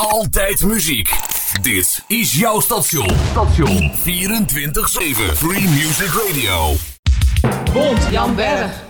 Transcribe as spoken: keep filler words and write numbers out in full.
Altijd muziek. Dit is jouw station. Station vierentwintig zeven. Free Music Radio. Bond, Jan Berg.